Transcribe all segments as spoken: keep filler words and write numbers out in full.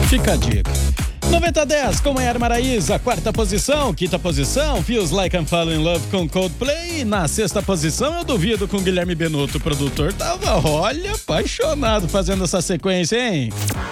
Fica a dica. noventa a dez com Maiara Maraíza, quarta posição. Quinta posição, Feels Like I'm Falling in Love com Coldplay. Na sexta posição, Eu Duvido com Guilherme Benuto. O produtor tava, olha, apaixonado fazendo essa sequência, hein?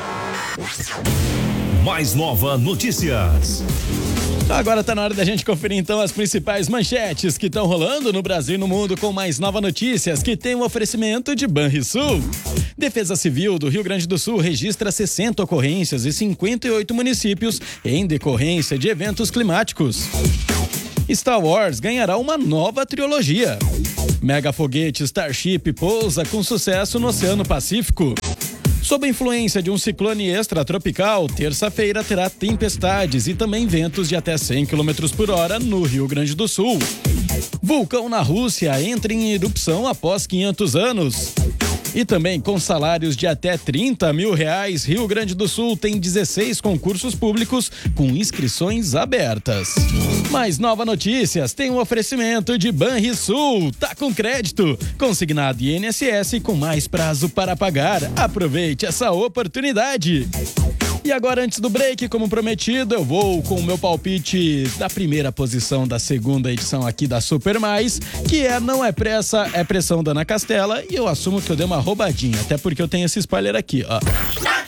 Mais Nova Notícias. Agora tá na hora da gente conferir então as principais manchetes que estão rolando no Brasil e no mundo com Mais Nova Notícias, que tem um oferecimento de Banrisul. Defesa Civil do Rio Grande do Sul registra sessenta ocorrências em cinquenta e oito municípios em decorrência de eventos climáticos. Star Wars ganhará uma nova trilogia. Mega foguete Starship pousa com sucesso no Oceano Pacífico. Sob a influência de um ciclone extratropical, terça-feira terá tempestades e também ventos de até cem quilômetros por hora no Rio Grande do Sul. Vulcão na Rússia entra em erupção após quinhentos anos. E também com salários de até trinta mil reais, Rio Grande do Sul tem dezesseis concursos públicos com inscrições abertas. Mais Nova Notícias tem um oferecimento de Banrisul. Tá com crédito, consignado I N S S com mais prazo para pagar. Aproveite essa oportunidade. E agora, antes do break, como prometido, eu vou com o meu palpite da primeira posição da segunda edição aqui da Super Mais, que é Não é Pressa, é Pressão da Ana Castela, e eu assumo que eu dei uma roubadinha, até porque eu tenho esse spoiler aqui, ó.